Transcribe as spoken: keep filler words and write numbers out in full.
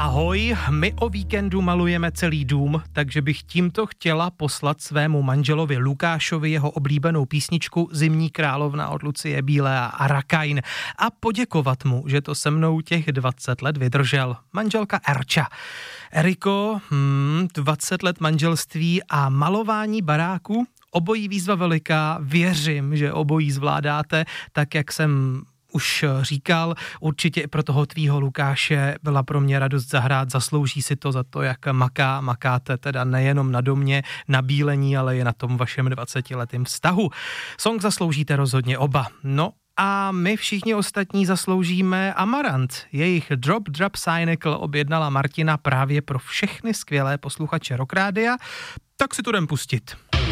Ahoj, my o víkendu malujeme celý dům, takže bych tímto chtěla poslat svému manželovi Lukášovi jeho oblíbenou písničku Zimní královna od Lucie Bílé a Arakain a poděkovat mu, že to se mnou těch dvacet let vydržel. Manželka Erča. Eriko, hmm, dvacet let manželství a malování baráku, obojí výzva veliká, věřím, že obojí zvládáte, tak jak jsem už říkal, určitě i pro toho tvýho Lukáše byla pro mě radost zahrát, zaslouží si to za to, jak maká, makáte teda nejenom na domě, na bílení, ale i na tom vašem dvacetiletém vztahu. Song zasloužíte rozhodně oba. No a my všichni ostatní zasloužíme Amarant. Jejich Drop Drop Cynical objednala Martina právě pro všechny skvělé posluchače Rock Rádia, tak si to jdem pustit.